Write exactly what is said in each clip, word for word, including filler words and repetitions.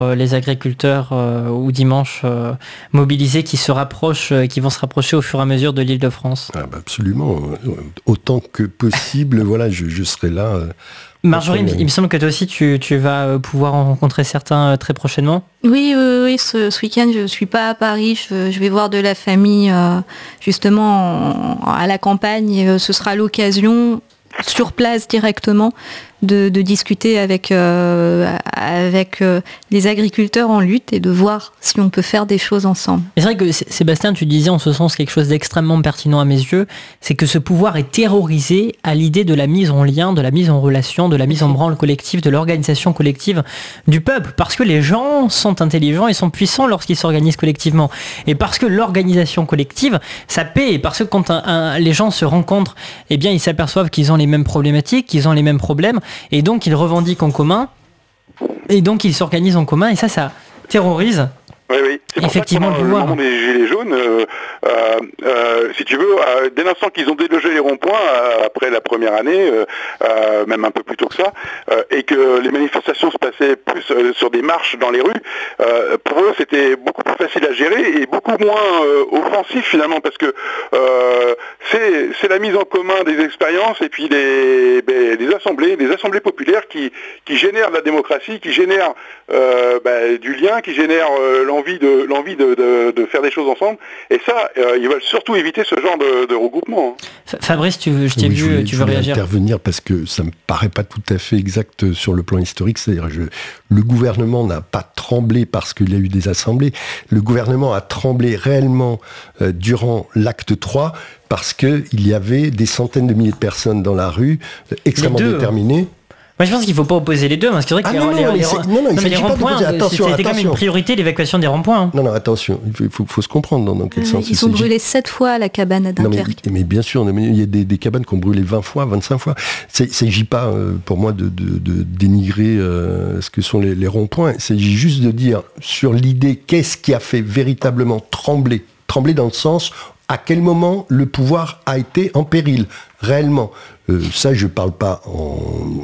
les agriculteurs euh, ou dimanche euh, mobilisés qui se rapprochent, euh, qui vont se rapprocher au fur et à mesure de l'Île-de-France. Ah bah absolument, autant que possible, voilà, je, je serai là. Euh, Marjorie, il me semble que toi aussi tu, tu vas pouvoir en rencontrer certains euh, très prochainement. Oui, oui, oui, ce, ce week-end je ne suis pas à Paris, je, je vais voir de la famille euh, justement en, à la campagne, et, euh, ce sera l'occasion sur place directement de, de discuter avec, euh, avec euh, les agriculteurs en lutte et de voir si on peut faire des choses ensemble. C'est vrai que Sébastien, tu disais en ce sens quelque chose d'extrêmement pertinent à mes yeux, c'est que ce pouvoir est terrorisé à l'idée de la mise en lien, de la mise en relation, de la mise en branle collective, de l'organisation collective du peuple, parce que les gens sont intelligents et sont puissants lorsqu'ils s'organisent collectivement. Et parce que l'organisation collective, ça paie, parce que quand un, un, les gens se rencontrent, eh bien ils s'aperçoivent qu'ils ont les mêmes problématiques, qu'ils ont les mêmes problèmes, et donc ils revendiquent en commun, et donc ils s'organisent en commun, et ça, ça terrorise. Oui, oui. C'est pour effectivement ça que le pouvoir. Le moment des Gilets jaunes, euh, euh, euh, si tu veux, euh, dès l'instant qu'ils ont délogé les ronds-points, euh, après la première année, euh, euh, même un peu plus tôt que ça, euh, et que les manifestations se passaient plus euh, sur des marches dans les rues, euh, pour eux c'était beaucoup plus facile à gérer et beaucoup moins euh, offensif finalement, parce que euh, c'est, c'est la mise en commun des expériences et puis les, ben, les assemblées, les assemblées populaires qui, qui génèrent la démocratie, qui génèrent euh, ben, du lien, qui génèrent euh, l'envie L'envie, de, l'envie de, de, de faire des choses ensemble. Et ça, euh, ils veulent surtout éviter ce genre de, de regroupement. Fabrice, tu, je t'ai oui, vu, je voulais, tu je veux voulais réagir intervenir parce que ça me paraît pas tout à fait exact sur le plan historique. C'est-à-dire je, le gouvernement n'a pas tremblé parce qu'il y a eu des assemblées. Le gouvernement a tremblé réellement euh, durant l'acte trois parce qu'il y avait des centaines de milliers de personnes dans la rue, euh, extrêmement déterminées. Moi je pense qu'il ne faut pas opposer les deux, parce que c'est vrai que ah les, non, les, non, les, non, non, non, mais les ronds-points, c'était quand même une priorité l'évacuation des ronds-points. Hein. Non, non, attention, il faut, faut, faut se comprendre dans, dans quel euh, sens. Ils ont brûlé sept fois à la cabane à Dunkerque. Mais, mais bien sûr, il y a des, des cabanes qui ont brûlé vingt fois, vingt-cinq fois. Il ne s'agit pas euh, pour moi de, de, de dénigrer euh, ce que sont les, les ronds-points. Il s'agit juste de dire sur l'idée qu'est-ce qui a fait véritablement trembler. Trembler dans le sens à quel moment le pouvoir a été en péril, réellement. Euh, ça, je ne parle pas en,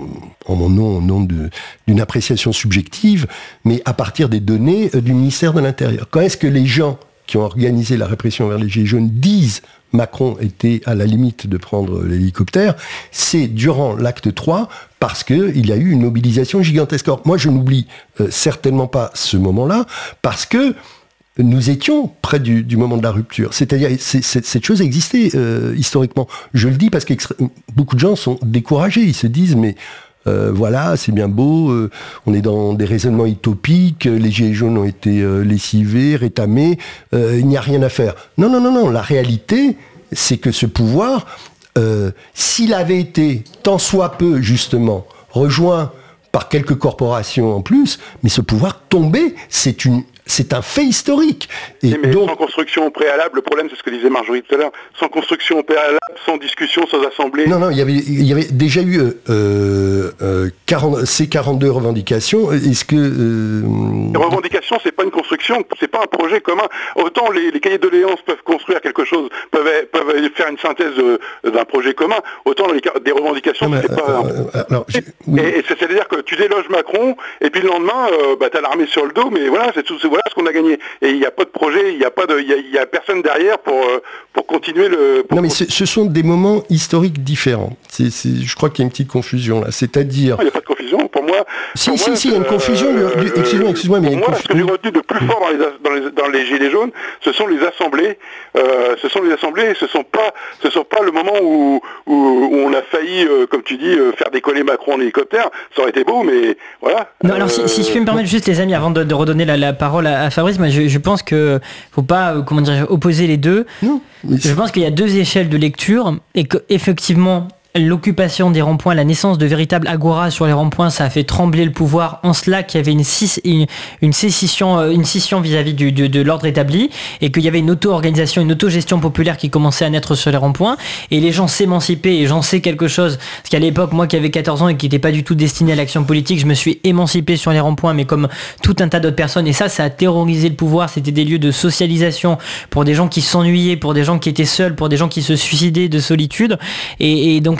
en mon nom, au nom de, d'une appréciation subjective, mais à partir des données euh, du ministère de l'Intérieur. Quand est-ce que les gens qui ont organisé la répression vers les Gilets jaunes disent Macron était à la limite de prendre l'hélicoptère, c'est durant l'acte trois, parce qu'il y a eu une mobilisation gigantesque. Or, moi, je n'oublie euh, certainement pas ce moment-là, parce que nous étions près du, du moment de la rupture. C'est-à-dire, c'est, c'est, cette chose existait euh, historiquement. Je le dis parce que beaucoup de gens sont découragés. Ils se disent, mais euh, voilà, c'est bien beau, euh, on est dans des raisonnements utopiques, les Gilets jaunes ont été euh, lessivés, rétamés, euh, il n'y a rien à faire. Non, non, non, non. La réalité, c'est que ce pouvoir, euh, s'il avait été, tant soit peu, justement, rejoint par quelques corporations en plus, mais ce pouvoir tombé, c'est une C'est un fait historique. Et oui, mais donc... sans construction préalable, le problème, c'est ce que disait Marjorie tout à l'heure, sans construction préalable, sans discussion, sans assemblée. Non, non, il y avait, il y avait déjà eu euh, euh, quarante, ces quarante-deux revendications. Est-ce que... Euh... Les revendications, c'est pas une construction, c'est pas un projet commun. Autant les, les cahiers de doléances peuvent construire quelque chose, peuvent, peuvent faire une synthèse euh, d'un projet commun, autant les, des revendications, non, mais, c'est pas... Euh, un... alors, oui. Et, et c'est-à-dire que tu déloges Macron, et puis le lendemain, euh, bah, t'as l'armée sur le dos, mais voilà, c'est tout... C'est, voilà ce qu'on a gagné. Et il n'y a pas de projet, il n'y a pas de, il y a, il y a personne derrière pour, pour continuer le... Pour non mais ce sont des moments historiques différents. C'est, c'est, je crois qu'il y a une petite confusion là. C'est-à-dire... Il n'y a pas de confusion. Pour moi... Si, pour si, moi, si, il y a une confusion. Euh, du, excuse-moi, excuse-moi, mais il y a une moi, confusion. Ce que j'ai retenu de plus fort dans les, dans les, dans les Gilets jaunes, ce sont les assemblées. Euh, ce sont les assemblées, ce ne sont pas, ce sont pas le moment où, où, où on a failli, euh, comme tu dis, euh, faire décoller Macron en hélicoptère. Ça aurait été beau, mais voilà. Non, alors si, si je peux me permettre juste, les amis, avant de, de redonner la, la parole à, à Fabrice, moi, je, je pense que faut pas, euh, comment dire, opposer les deux. Non, je pense qu'il y a deux échelles de lecture et que effectivement l'occupation des ronds-points, la naissance de véritables agoras sur les ronds-points, ça a fait trembler le pouvoir, en cela qu'il y avait une, cis, une, une, sécession, une scission vis-à-vis du, de, de l'ordre établi, et qu'il y avait une auto-organisation, une auto-gestion populaire qui commençait à naître sur les ronds-points, et les gens s'émancipaient, et j'en sais quelque chose, parce qu'à l'époque, moi qui avais quatorze ans et qui n'était pas du tout destiné à l'action politique, je me suis émancipé sur les ronds-points, mais comme tout un tas d'autres personnes, et ça, ça a terrorisé le pouvoir, c'était des lieux de socialisation pour des gens qui s'ennuyaient, pour des gens qui étaient seuls, pour des gens qui se suicidaient de solitude, et, et donc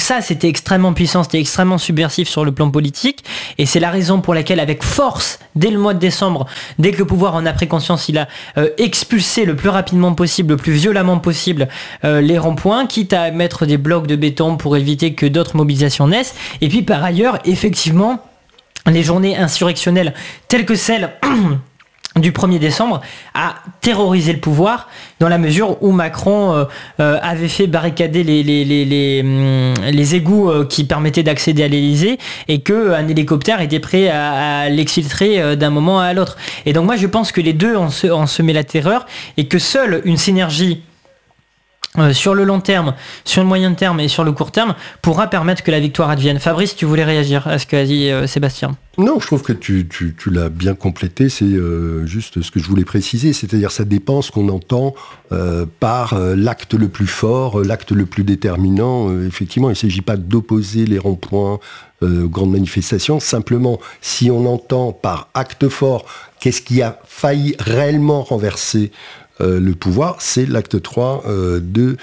ça, c'était extrêmement puissant, c'était extrêmement subversif sur le plan politique. Et c'est la raison pour laquelle, avec force, dès le mois de décembre, dès que le pouvoir en a pris conscience, il a euh, expulsé le plus rapidement possible, le plus violemment possible, euh, les ronds-points, quitte à mettre des blocs de béton pour éviter que d'autres mobilisations naissent. Et puis par ailleurs, effectivement, les journées insurrectionnelles telles que celles du premier décembre a terrorisé le pouvoir, dans la mesure où Macron euh, euh, avait fait barricader les, les, les, les, hum, les égouts euh, qui permettaient d'accéder à l'Elysée, et qu'un hélicoptère était prêt à, à l'exfiltrer euh, d'un moment à l'autre. Et donc moi je pense que les deux ont, se, ont semé la terreur, et que seule une synergie Euh, sur le long terme, sur le moyen terme et sur le court terme pourra permettre que la victoire advienne. Fabrice, tu voulais réagir à ce qu'a dit euh, Sébastien? Non, je trouve que tu, tu, tu l'as bien complété, c'est euh, juste ce que je voulais préciser, c'est-à-dire ça dépend ce qu'on entend euh, par euh, l'acte le plus fort, l'acte le plus déterminant. Euh, effectivement, il ne s'agit pas d'opposer les ronds-points euh, aux grandes manifestations, simplement si on entend par acte fort qu'est-ce qui a failli réellement renverser Euh, le pouvoir, c'est l'acte trois euh, de,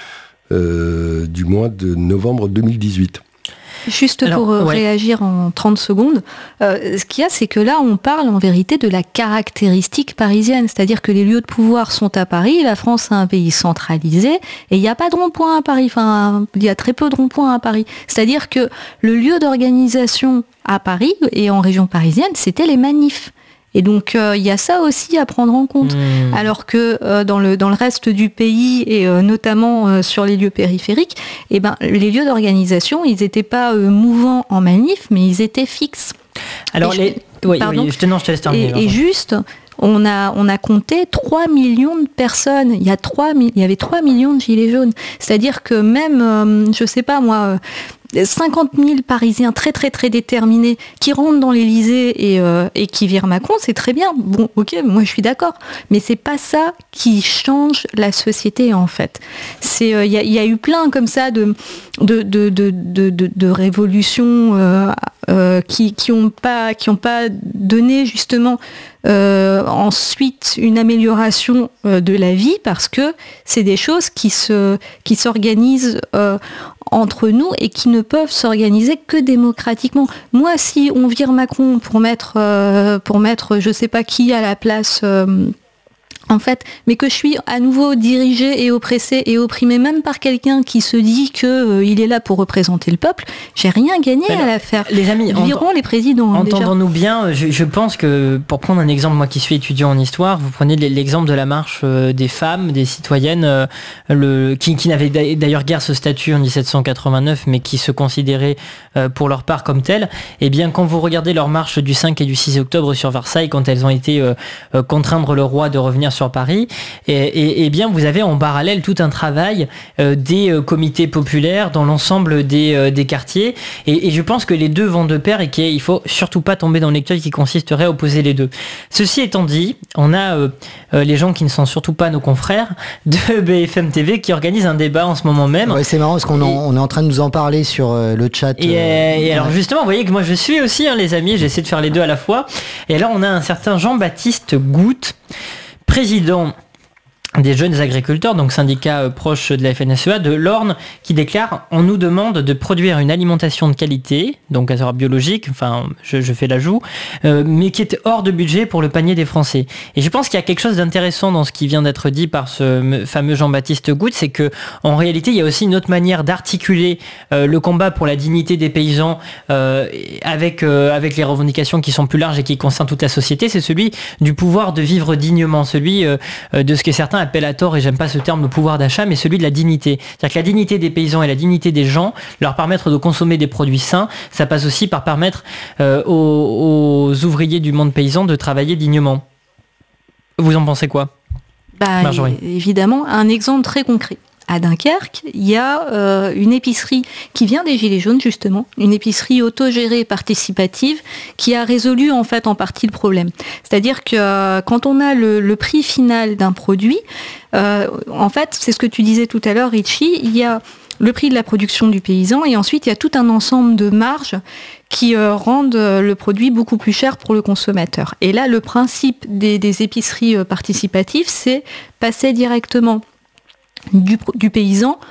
euh, du mois de novembre deux mille dix-huit. Juste Alors, pour euh, ouais. réagir en trente secondes, euh, ce qu'il y a, c'est que là, on parle en vérité de la caractéristique parisienne, c'est-à-dire que les lieux de pouvoir sont à Paris, la France est un pays centralisé, et il n'y a pas de rond-point à Paris, enfin, il y a très peu de ronds-points à Paris. C'est-à-dire que le lieu d'organisation à Paris et en région parisienne, c'était les manifs. Et donc, il euh, y a ça aussi à prendre en compte. Mmh. Alors que euh, dans, le, dans le reste du pays, et euh, notamment euh, sur les lieux périphériques, eh ben, les lieux d'organisation, ils n'étaient pas euh, mouvants en manif, mais ils étaient fixes. Alors, et les... je... oui, oui, je te, non, je te laisse terminer. Et, et juste, on a, on a compté trois millions de personnes. Il y, a trois, il y avait trois millions de gilets jaunes. C'est-à-dire que même, euh, je ne sais pas moi... Euh, cinquante mille Parisiens très très très déterminés qui rentrent dans l'Elysée et, euh, et qui virent Macron, c'est très bien. Bon, ok, moi je suis d'accord, mais c'est pas ça qui change la société en fait. C'est, il euh, y, y a eu plein comme ça de de de de de, de, de révolutions euh, euh, qui qui ont pas qui ont pas donné justement euh, ensuite une amélioration euh, de la vie, parce que c'est des choses qui se qui s'organisent euh, entre nous et qui ne peuvent s'organiser que démocratiquement. Moi, si on vire Macron pour mettre, euh, pour mettre je sais pas qui à la place, euh, en fait, mais que je suis à nouveau dirigée et oppressée et opprimée même par quelqu'un qui se dit qu'il euh, est là pour représenter le peuple, j'ai rien gagné ben à l'affaire. Les amis, virons les présidents. Entendons-nous bien, je, je pense que, pour prendre un exemple, moi qui suis étudiant en histoire, vous prenez l'exemple de la marche des femmes, des citoyennes, euh, le, qui, qui n'avaient d'ailleurs guère ce statut en dix-sept cent quatre-vingt-neuf, mais qui se considéraient euh, pour leur part comme telles. Et bien, quand vous regardez leur marche du cinq et du six octobre sur Versailles, quand elles ont été euh, euh, contraindre le roi de revenir sur Paris, et, et, et bien vous avez en parallèle tout un travail euh, des euh, comités populaires dans l'ensemble des, euh, des quartiers, et, et je pense que les deux vont de pair et qu'il faut surtout pas tomber dans l'écueil qui consisterait à opposer les deux. Ceci étant dit, on a euh, euh, les gens qui ne sont surtout pas nos confrères de B F M T V qui organisent un débat en ce moment même. Ouais, c'est marrant parce qu'on en, on est en train de nous en parler sur euh, le chat. Et, euh, et alors justement, vous voyez que moi je suis aussi hein, les amis, j'essaie de faire les deux à la fois, et là on a un certain Jean-Baptiste Goutte, président des jeunes agriculteurs, donc syndicat euh, proche de la F N S E A de l'Orne, qui déclare: on nous demande de produire une alimentation de qualité, donc à savoir biologique, enfin je, je fais l'ajout, euh, mais qui est hors de budget pour le panier des Français. Et je pense qu'il y a quelque chose d'intéressant dans ce qui vient d'être dit par ce fameux Jean-Baptiste Goutte, c'est que en réalité il y a aussi une autre manière d'articuler euh, le combat pour la dignité des paysans euh, avec, euh, avec les revendications qui sont plus larges et qui concernent toute la société, c'est celui du pouvoir de vivre dignement, celui euh, de ce que certains appelle à tort, et j'aime pas ce terme de pouvoir d'achat, mais celui de la dignité. C'est-à-dire que la dignité des paysans et la dignité des gens, leur permettre de consommer des produits sains, ça passe aussi par permettre euh, aux, aux ouvriers du monde paysan de travailler dignement. Vous en pensez quoi, bah, Marjorie ? Évidemment, un exemple très concret. À Dunkerque, il y a euh, une épicerie qui vient des Gilets jaunes, justement, une épicerie autogérée participative qui a résolu en fait en partie le problème. C'est-à-dire que euh, quand on a le, le prix final d'un produit, euh, en fait, c'est ce que tu disais tout à l'heure, Richie, il y a le prix de la production du paysan et ensuite il y a tout un ensemble de marges qui euh, rendent le produit beaucoup plus cher pour le consommateur. Et là, le principe des, des épiceries participatives, c'est passer directement Du, du paysan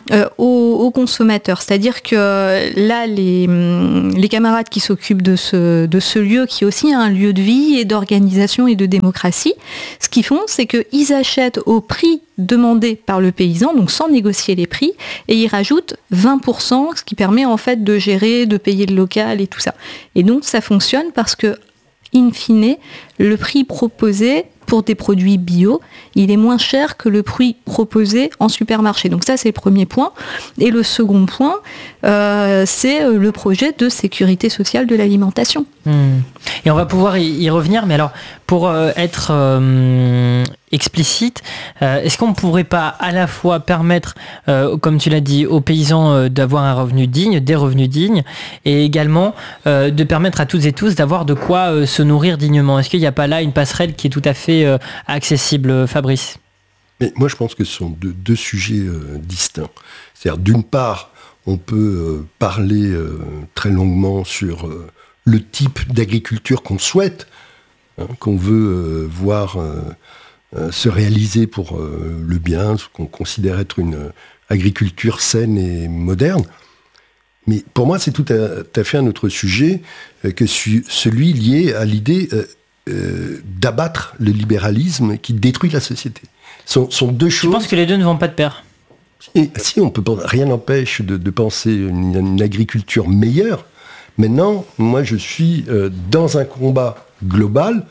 euh, aux, aux consommateurs. C'est-à-dire que là, les, les camarades qui s'occupent de ce, de ce lieu, qui est aussi un lieu de vie et d'organisation et de démocratie, ce qu'ils font, c'est qu'ils achètent au prix demandé par le paysan, donc sans négocier les prix, et ils rajoutent vingt pour cent, ce qui permet en fait de gérer, de payer le local et tout ça. Et donc ça fonctionne parce que, in fine, le prix proposé pour des produits bio, il est moins cher que le prix proposé en supermarché. Donc ça, c'est le premier point. Et le second point, euh, c'est le projet de sécurité sociale de l'alimentation. Mmh. Et on va pouvoir y, y revenir, mais alors, pour euh, être euh, explicite, euh, est-ce qu'on ne pourrait pas à la fois permettre, euh, comme tu l'as dit, aux paysans euh, d'avoir un revenu digne, des revenus dignes, et également euh, de permettre à toutes et tous d'avoir de quoi euh, se nourrir dignement? Est-ce qu'il n'y a pas là une passerelle qui est tout à fait euh, accessible, Fabrice? Mais moi, je pense que ce sont deux, deux sujets euh, distincts. C'est-à-dire, d'une part, on peut euh, parler euh, très longuement sur euh, le type d'agriculture qu'on souhaite, hein, qu'on veut euh, voir euh, euh, se réaliser pour euh, le bien, ce qu'on considère être une euh, agriculture saine et moderne. Mais pour moi, c'est tout à, tout à fait un autre sujet euh, que su, celui lié à l'idée euh, euh, d'abattre le libéralisme qui détruit la société. Sont, sont deux choses. Je pense que les deux ne vont pas de pair. Et, si on peut, rien n'empêche de, de penser une, une agriculture meilleure. Maintenant, moi, je suis euh, dans un combat global,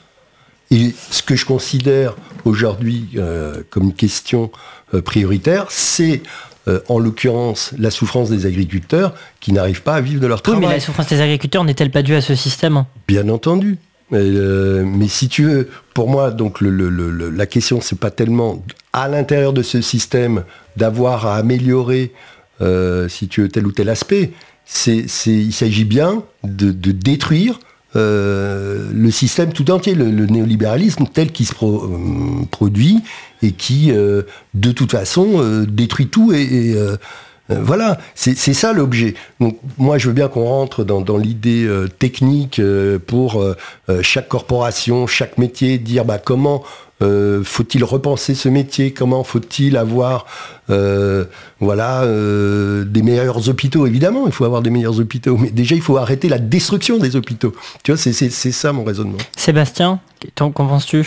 et ce que je considère aujourd'hui euh, comme une question euh, prioritaire, c'est euh, en l'occurrence la souffrance des agriculteurs qui n'arrivent pas à vivre de leur travail. Oui, mais la souffrance des agriculteurs n'est-elle pas due à ce système? Bien entendu. Euh, mais si tu veux, pour moi, donc le, le, le, la question, c'est pas tellement à l'intérieur de ce système d'avoir à améliorer, euh, si tu veux, tel ou tel aspect. C'est, c'est, il s'agit bien de, de détruire euh, le système tout entier, le, le néolibéralisme tel qu'il se pro, euh, produit et qui, euh, de toute façon, euh, détruit tout et, et euh, voilà, c'est, c'est ça l'objet. Donc moi je veux bien qu'on rentre dans, dans l'idée euh, technique euh, pour euh, chaque corporation, chaque métier, dire bah, comment euh, faut-il repenser ce métier, comment faut-il avoir euh, voilà, euh, des meilleurs hôpitaux. Évidemment, il faut avoir des meilleurs hôpitaux, mais déjà il faut arrêter la destruction des hôpitaux. Tu vois, c'est, c'est, c'est ça mon raisonnement. Sébastien, qu'en penses-tu?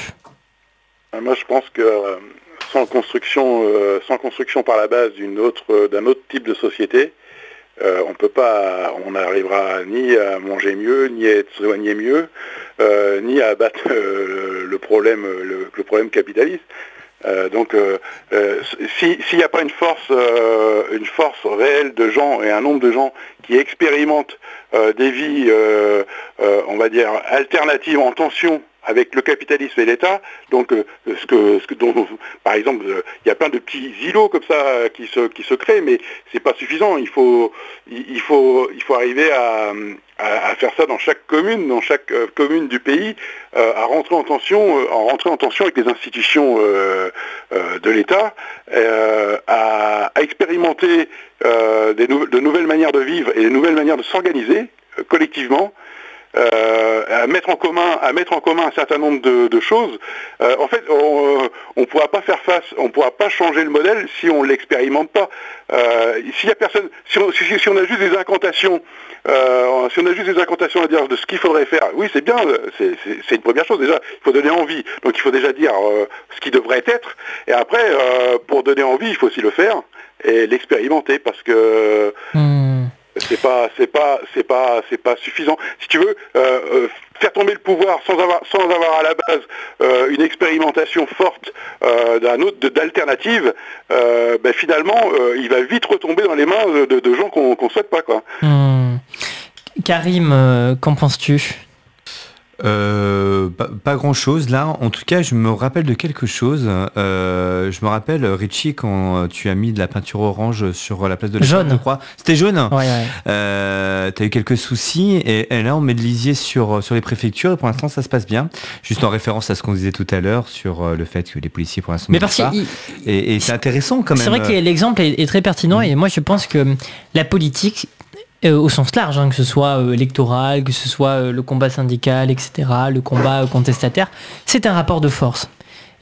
Moi je pense que euh... Sans construction, euh, sans construction par la base d'une autre, euh, d'un autre type de société, euh, on peut pas, on n'arrivera ni à manger mieux, ni à être soigné mieux, euh, ni à abattre euh, le problème, le, le problème capitaliste. Euh, donc, euh, euh, si, s'il n'y a pas une force, euh, une force réelle de gens et un nombre de gens qui expérimentent euh, des vies, euh, euh, on va dire alternatives en tension avec le capitalisme et l'État, donc euh, ce que, ce que dont, par exemple, il euh, y a plein de petits îlots comme ça euh, qui se qui se créent, mais c'est pas suffisant. Il faut il, il faut il faut arriver à, à, à faire ça dans chaque commune, dans chaque euh, commune du pays, euh, à rentrer en tension, euh, en rentrer en tension avec les institutions euh, euh, de l'État, euh, à, à expérimenter euh, des nou- de nouvelles manières de vivre et de nouvelles manières de s'organiser euh, collectivement. Euh, à mettre en commun, à mettre en commun un certain nombre de, de choses. Euh, en fait, on ne pourra pas faire face, on ne pourra pas changer le modèle si on l'expérimente pas. Euh, s'il y a personne, si on, si, si on a juste des incantations, euh, si on a juste des incantations à dire de ce qu'il faudrait faire, oui, c'est bien, c'est, c'est, c'est une première chose déjà. Il faut donner envie. Donc il faut déjà dire euh, ce qui devrait être. Et après, euh, pour donner envie, il faut aussi le faire et l'expérimenter parce que. Mmh. C'est pas, c'est pas, c'est pas, c'est pas suffisant. Si tu veux euh, euh, faire tomber le pouvoir sans avoir, sans avoir à la base euh, une expérimentation forte euh, d'un autre, de, d'alternative, euh, ben finalement, euh, il va vite retomber dans les mains de, de, de gens qu'on, qu'on souhaite pas, quoi. Mmh. Karim, euh, qu'en penses-tu? Euh, pas, pas grand chose là, en tout cas je me rappelle de quelque chose, euh, je me rappelle Richie quand tu as mis de la peinture orange sur la place de la jaune, je crois, c'était jaune, ouais, ouais. Euh, t'as eu quelques soucis et, et là on met de lisier sur, sur les préfectures et pour l'instant ça se passe bien, juste en référence à ce qu'on disait tout à l'heure sur le fait que les policiers pour l'instant mais parce pas il, et, et c'est intéressant quand même. C'est vrai que l'exemple est, est très pertinent mmh. et moi je pense que la politique Euh, au sens large, hein, que ce soit euh, électoral, que ce soit euh, le combat syndical, et cetera, le combat euh, contestataire, c'est un rapport de force.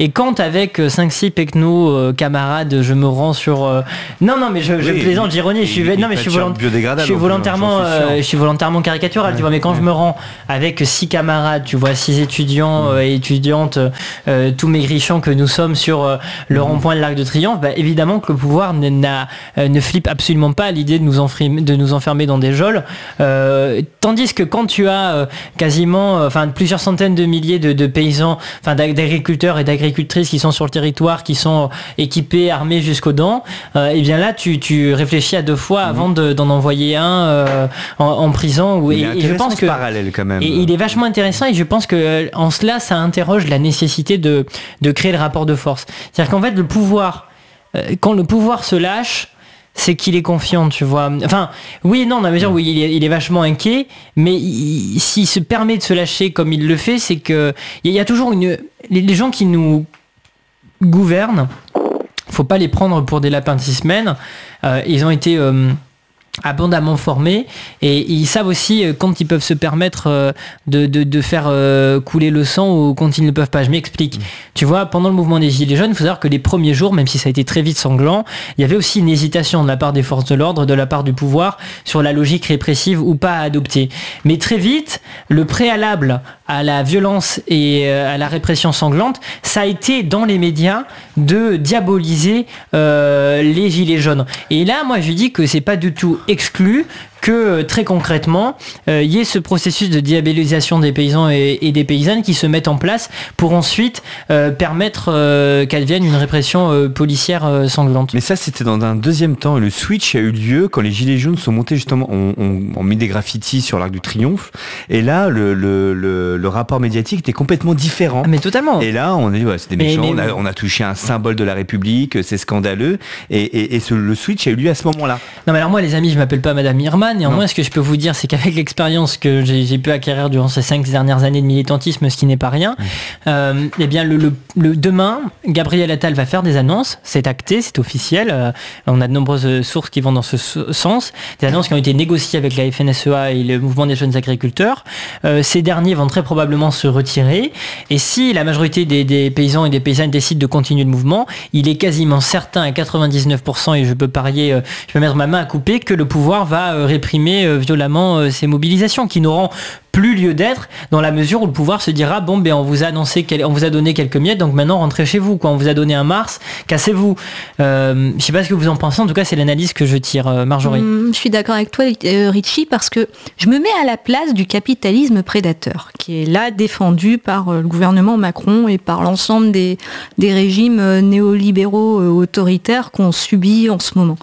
Et quand avec cinq six pecnos euh, camarades, je me rends sur... Euh... Non, non, mais je, je Oui, plaisante, j'ironie. Je suis, non, mais je suis, volont... je suis volontairement, euh, je suis volontairement caricatural, ouais, tu vois. Mais quand ouais. je me rends avec six camarades, tu vois, six étudiants euh, et étudiantes, euh, tous maigrichons que nous sommes sur euh, le mmh. rond-point de l'Arc de Triomphe, bah, évidemment que le pouvoir n'a, euh, ne flippe absolument pas à l'idée de nous enfermer, de nous enfermer dans des geôles. Euh, tandis que quand tu as euh, quasiment, enfin, euh, plusieurs centaines de milliers de, de paysans, enfin, d'agriculteurs et d'agricultrices qui sont sur le territoire, qui sont équipés, armés jusqu'aux dents, euh, et bien là, tu, tu réfléchis à deux fois avant de, d'en envoyer un euh, en, en prison. Où, et, et je pense que parallèle quand même. Et, il est vachement intéressant et je pense que en cela, ça interroge la nécessité de, de créer le rapport de force. C'est-à-dire qu'en fait, le pouvoir, euh, quand le pouvoir se lâche, c'est qu'il est confiant, tu vois. Enfin, oui et non, dans la mesure où il est, il est vachement inquiet, mais il, s'il se permet de se lâcher comme il le fait, c'est que il y a toujours une... Les, les gens qui nous gouvernent, faut pas les prendre pour des lapins de six semaines. Euh, ils ont été... Euh, abondamment formés et ils savent aussi quand ils peuvent se permettre de, de, de faire couler le sang ou quand ils ne peuvent pas. Je m'explique. Mmh. Tu vois, pendant le mouvement des Gilets jaunes, il faut savoir que les premiers jours, même si ça a été très vite sanglant, il y avait aussi une hésitation de la part des forces de l'ordre, de la part du pouvoir, sur la logique répressive ou pas à adopter. Mais très vite, le préalable à la violence et à la répression sanglante, ça a été dans les médias de diaboliser euh, les Gilets jaunes. Et là, moi, je dis que c'est pas du tout exclu que très concrètement, il euh, y ait ce processus de diabolisation des paysans et, et des paysannes qui se mettent en place pour ensuite euh, permettre euh, qu'advienne une répression euh, policière euh, sanglante. Mais ça, c'était dans un deuxième temps. Le switch a eu lieu quand les Gilets jaunes sont montés justement, on, on, on mis des graffitis sur l'Arc du Triomphe, et là, le, le, le, le rapport médiatique était complètement différent. Ah, mais totalement. Et là, on a dit, ouais, c'est des méchants, mais, mais... On, a, on a touché un symbole de la République, c'est scandaleux, et, et, et ce, le switch a eu lieu à ce moment-là. Non mais alors moi, les amis, je m'appelle pas Madame Irman. Néanmoins, ce que je peux vous dire, c'est qu'avec l'expérience que j'ai, j'ai pu acquérir durant ces cinq dernières années de militantisme, ce qui n'est pas rien, mmh. euh, eh bien le, le, le demain, Gabriel Attal va faire des annonces, c'est acté, c'est officiel. Euh, on a de nombreuses sources qui vont dans ce sens, des annonces qui ont été négociées avec la F N S E A et le mouvement des jeunes agriculteurs. Euh, ces derniers vont très probablement se retirer, et si la majorité des, des paysans et des paysannes décident de continuer le mouvement, il est quasiment certain à quatre-vingt-dix-neuf pour cent, et je peux parier, euh, je peux mettre ma main à couper, que le pouvoir va euh, réprimer violemment euh, ces mobilisations qui n'auront plus lieu d'être dans la mesure où le pouvoir se dira bon ben on vous a annoncé quel, on vous a donné quelques miettes, donc maintenant rentrez chez vous, quoi. On vous a donné un Mars, cassez-vous. Euh, je sais pas ce que vous en pensez, en tout cas c'est l'analyse que je tire. euh, Marjorie. Mmh, je suis d'accord avec toi euh, Richie, parce que je me mets à la place du capitalisme prédateur qui est là défendu par euh, le gouvernement Macron et par l'ensemble des, des régimes euh, néolibéraux euh, autoritaires qu'on subit en ce moment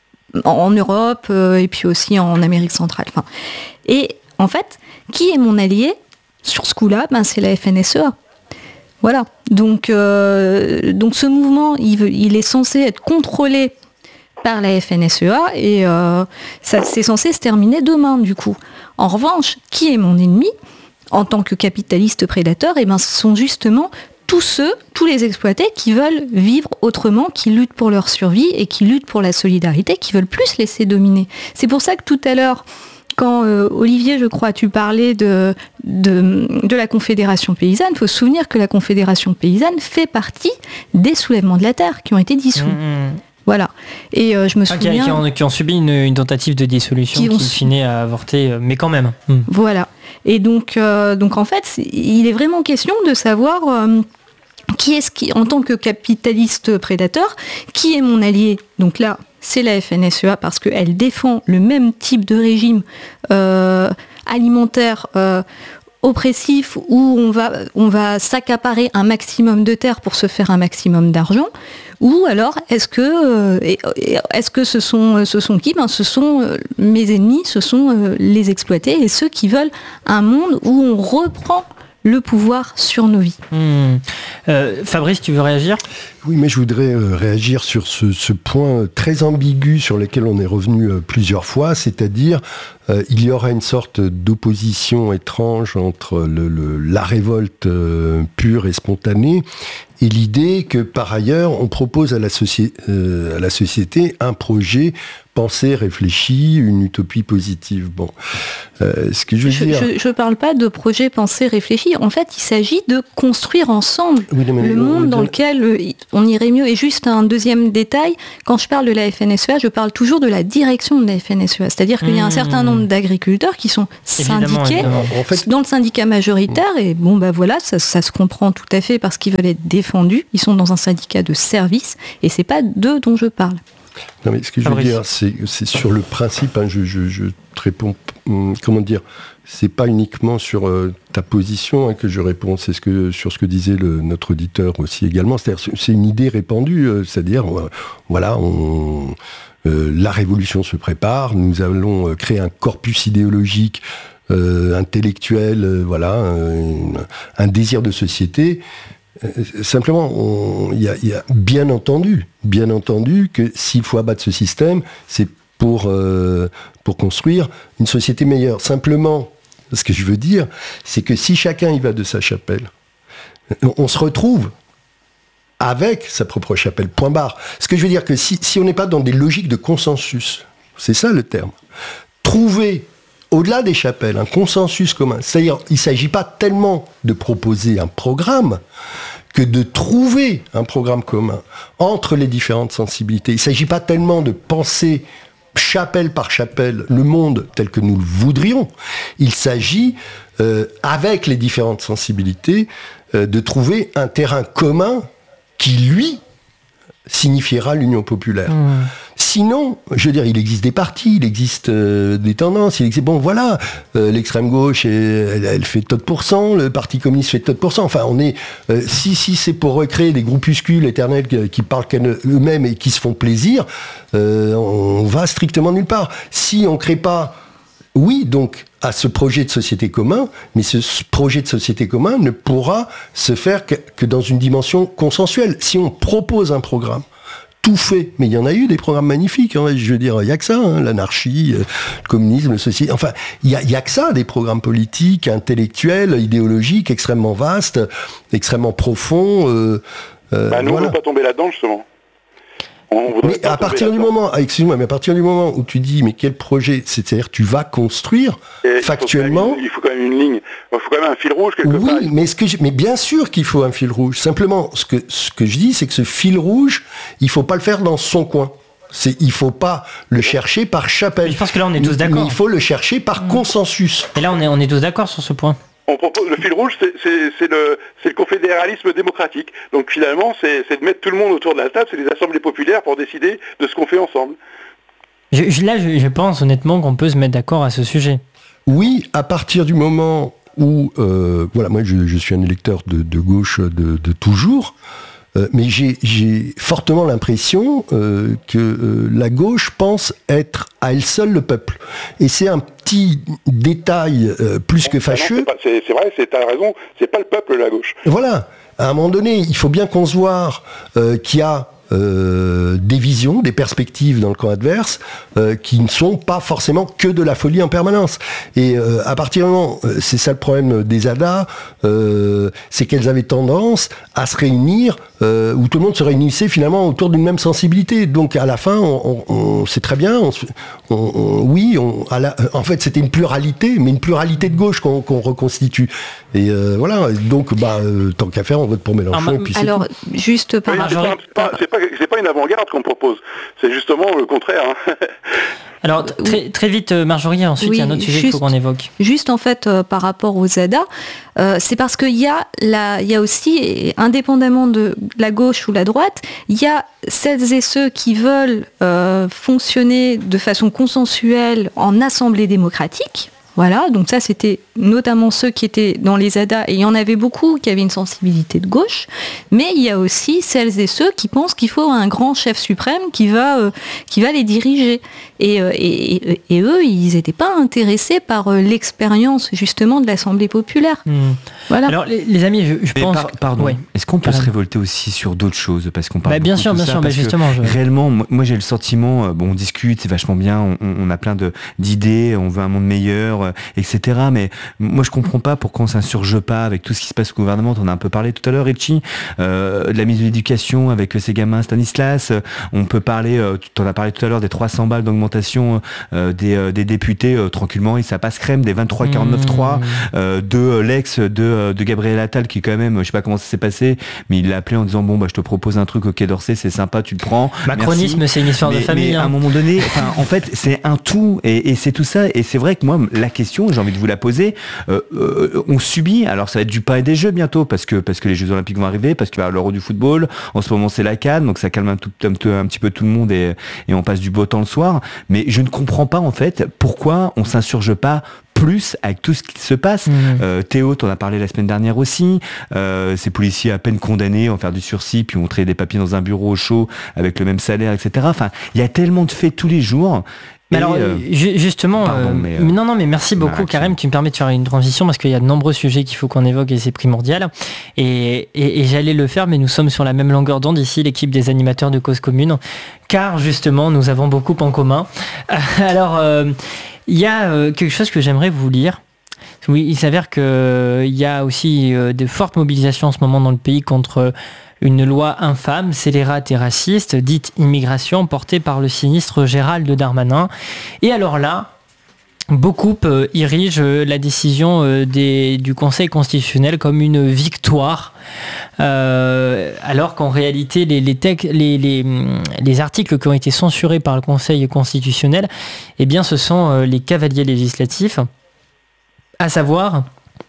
en Europe euh, et puis aussi en Amérique centrale. Enfin, et en fait, qui est mon allié sur ce coup-là? Ben, c'est la F N S E A. Voilà. Donc, euh, donc ce mouvement, il, veut, il est censé être contrôlé par la F N S E A et euh, ça, c'est censé se terminer demain, du coup. En revanche, qui est mon ennemi en tant que capitaliste prédateur? Et ben, ce sont justement tous ceux, tous les exploités qui veulent vivre autrement, qui luttent pour leur survie et qui luttent pour la solidarité, qui veulent plus laisser dominer. C'est pour ça que tout à l'heure, quand euh, Olivier, je crois, tu parlais de, de, de la Confédération paysanne, il faut se souvenir que la Confédération paysanne fait partie des soulèvements de la terre qui ont été dissous. Mmh. Voilà. Et euh, je me souviens... Ah, qui, ont, qui ont subi une, une tentative de dissolution qui, qui finit à avorter, mais quand même. Mmh. Voilà. Et donc, euh, donc en fait, il est vraiment question de savoir... Euh, qui est-ce qui, en tant que capitaliste prédateur, qui est mon allié? Donc là, c'est la F N S E A parce qu'elle défend le même type de régime euh, alimentaire euh, oppressif où on va, on va s'accaparer un maximum de terres pour se faire un maximum d'argent. Ou alors, est-ce que, euh, est-ce que ce sont, ce sont qui? Ben, ce sont euh, mes ennemis, ce sont euh, les exploités et ceux qui veulent un monde où on reprend le pouvoir sur nos vies. Mmh. Euh, Fabrice, tu veux réagir ? Oui, mais je voudrais euh, réagir sur ce, ce point très ambigu sur lequel on est revenu euh, plusieurs fois, c'est-à-dire euh, il y aura une sorte d'opposition étrange entre le, le, la révolte euh, pure et spontanée et l'idée que par ailleurs on propose à la, soci- euh, à la société un projet pensé, réfléchi, une utopie positive. Bon, euh, ce que je veux je, dire... Je ne parle pas de projet pensé, réfléchi. En fait, il s'agit de construire ensemble oui, non, le monde dans lequel on irait mieux. Et juste un deuxième détail, quand je parle de la F N S E A, je parle toujours de la direction de la F N S E A. C'est-à-dire qu'il y a un certain nombre d'agriculteurs qui sont Évidemment, syndiqués évidemment. En fait, dans le syndicat majoritaire. Et bon, bah voilà, ça, ça se comprend tout à fait parce qu'ils veulent être défendus. Ils sont dans un syndicat de service et c'est pas d'eux dont je parle. Non mais ce que je veux dire, c'est, c'est sur le principe, hein, je, je, je te réponds, hum, comment dire, c'est pas uniquement sur euh, ta position hein, que je réponds, c'est ce que, sur ce que disait le, notre auditeur aussi également, c'est-à-dire c'est une idée répandue, euh, c'est-à-dire, euh, voilà, on, euh, la révolution se prépare, nous allons euh, créer un corpus idéologique euh, intellectuel, euh, voilà, euh, un désir de société. Simplement, il y, y a bien entendu, bien entendu que s'il faut abattre ce système, c'est pour, euh, pour construire une société meilleure. Simplement, ce que je veux dire, c'est que si chacun y va de sa chapelle, on se retrouve avec sa propre chapelle, point barre. Ce que je veux dire, que si, si on n'est pas dans des logiques de consensus, c'est ça le terme, trouver au-delà des chapelles, un consensus commun. C'est-à-dire, il ne s'agit pas tellement de proposer un programme que de trouver un programme commun entre les différentes sensibilités. Il ne s'agit pas tellement de penser chapelle par chapelle le monde tel que nous le voudrions. Il s'agit, euh, avec les différentes sensibilités, euh, de trouver un terrain commun qui, lui, signifiera l'union populaire. Mmh. Sinon, je veux dire, il existe des partis, il existe euh, des tendances, il existe, bon voilà, euh, l'extrême gauche, elle, elle fait tant de pourcents, le parti communiste fait tant de pourcents, enfin on est, euh, si, si c'est pour recréer des groupuscules éternels qui, qui parlent eux-mêmes et qui se font plaisir, euh, on va strictement nulle part. Si on ne crée pas, oui, donc, à ce projet de société commun, mais ce projet de société commun ne pourra se faire que, que dans une dimension consensuelle. Si on propose un programme, tout fait, mais il y en a eu des programmes magnifiques, hein, je veux dire, il n'y a que ça, hein, l'anarchie, euh, le communisme, le socialisme, enfin, il n'y a, y a que ça, des programmes politiques, intellectuels, idéologiques, extrêmement vastes, extrêmement profonds. Euh, euh, bah, nous, voilà. on ne veut pas tomber là-dedans, justement. Mais à partir du moment, excuse-moi, mais à partir du moment où tu dis, mais quel projet, c'est-à-dire tu vas construire et factuellement. Il faut, quand même une, il faut quand même une ligne, il faut quand même un fil rouge quelque oui, part. Oui, mais, ce que je, mais bien sûr qu'il faut un fil rouge. Simplement, ce que, ce que je dis, c'est que ce fil rouge, il ne faut pas le faire dans son coin. C'est, il ne faut pas le chercher par chapelle. Je pense que là, on est tous d'accord. Mais il faut le chercher par mmh. consensus. Et là, on est, on est tous d'accord sur ce point. On propose, le fil rouge, c'est, c'est, c'est, le, c'est le confédéralisme démocratique. Donc finalement, c'est, c'est de mettre tout le monde autour de la table, c'est des assemblées populaires pour décider de ce qu'on fait ensemble. Je, je, là, je, je pense honnêtement qu'on peut se mettre d'accord à ce sujet. Oui, à partir du moment où, euh, voilà, moi je, je suis un électeur de, de gauche de, de toujours, euh, mais j'ai, j'ai fortement l'impression euh, que euh, la gauche pense être à elle seule le peuple. Et c'est un petit détail euh, plus que fâcheux. Non, c'est, pas, c'est, c'est vrai, c'est, t'as raison, c'est pas le peuple la gauche. Voilà, à un moment donné, il faut bien qu'on se voit euh, qu'il y a Euh, des visions, des perspectives dans le camp adverse euh, qui ne sont pas forcément que de la folie en permanence. Et euh, à partir du moment, euh, c'est ça le problème des A D A, euh, c'est qu'elles avaient tendance à se réunir, euh, où tout le monde se réunissait finalement autour d'une même sensibilité. Donc à la fin, on, on, on sait très bien, on, on, on, oui, on, à la, en fait c'était une pluralité, mais une pluralité de gauche qu'on, qu'on reconstitue. Et euh, voilà, donc bah, euh, tant qu'à faire, on vote pour Mélenchon. Alors, et puis c'est alors tout. juste par oui, c'est, pas, c'est, pas, c'est, pas, c'est pas une avant-garde qu'on propose, c'est justement le contraire. Hein. Alors très, très vite Marjorie, ensuite oui, il y a un autre sujet juste, qu'il faut qu'on évoque. Juste en fait euh, par rapport aux A D A, euh, c'est parce qu'il y a la, il y a aussi, indépendamment de la gauche ou la droite, il y a celles et ceux qui veulent euh, fonctionner de façon consensuelle en assemblée démocratique. Voilà, donc ça c'était notamment ceux qui étaient dans les A D A, et il y en avait beaucoup qui avaient une sensibilité de gauche, mais il y a aussi celles et ceux qui pensent qu'il faut un grand chef suprême qui va, euh, qui va les diriger. Et, euh, et, et, et eux, ils n'étaient pas intéressés par euh, l'expérience justement de l'Assemblée populaire. Mmh. Voilà. Alors les, les amis, je, je pense... Par, pardon, ouais. Est-ce qu'on peut Pardon. se révolter aussi sur d'autres choses parce qu'on parle bah, bien sûr, bien sûr, bah, justement. Je... Réellement, moi j'ai le sentiment, bon, on discute, c'est vachement bien, on, on a plein de, d'idées, on veut un monde meilleur, euh, et cetera. Mais moi, je comprends pas pourquoi on s'insurge pas avec tout ce qui se passe au gouvernement. On a un peu parlé tout à l'heure, Richie, euh, de la mise de l'éducation avec ces gamins Stanislas. On peut parler, euh, tu en as parlé tout à l'heure, des trois cents balles d'augmentation euh, des, euh, des députés euh, tranquillement, et ça passe crème, des vingt-trois quarante-neuf trois, euh, de euh, l'ex de, de Gabriel Attal, qui quand même, je sais pas comment ça s'est passé, mais il l'a appelé en disant bon bah je te propose un truc au Quai d'Orsay, c'est sympa, tu le prends. Macronisme, merci. C'est une histoire mais, de famille. Mais hein. à un moment donné, en fait, c'est un tout, et, et c'est tout ça. Et c'est vrai que moi, la question, j'ai envie de vous la poser. Euh, euh, on subit, alors ça va être du pain et des jeux bientôt, parce que parce que les Jeux Olympiques vont arriver, parce qu'il va y avoir l'Euro du football. En ce moment, c'est la CAN, donc ça calme un, tout, un, un petit peu tout le monde, et, et on passe du beau temps le soir. Mais je ne comprends pas en fait pourquoi on s'insurge pas plus avec tout ce qui se passe. Mmh. Euh, Théo, t'en as parlé la semaine dernière aussi. Euh, ces policiers à peine condamnés vont faire du sursis, puis vont traiter des papiers dans un bureau au chaud avec le même salaire, et cetera. Enfin, il y a tellement de faits tous les jours. Mais alors, euh, justement, pardon, euh, mais, euh, non, non, mais merci beaucoup, Karim. Tu me permets de faire une transition parce qu'il y a de nombreux sujets qu'il faut qu'on évoque et c'est primordial. Et, et, et j'allais le faire, mais nous sommes sur la même longueur d'onde ici, l'équipe des animateurs de Cause Commune, car justement, nous avons beaucoup en commun. Alors, euh, il y a euh, quelque chose que j'aimerais vous lire. Oui, il s'avère qu'il euh, y a aussi euh, de fortes mobilisations en ce moment dans le pays contre euh, une loi infâme, scélérate et raciste, dite immigration, portée par le sinistre Gérald Darmanin. Et alors là, beaucoup euh, érigent euh, la décision euh, des, du Conseil constitutionnel comme une victoire, euh, alors qu'en réalité, les, les, tec- les, les, les articles qui ont été censurés par le Conseil constitutionnel, eh bien, ce sont euh, les cavaliers législatifs, à savoir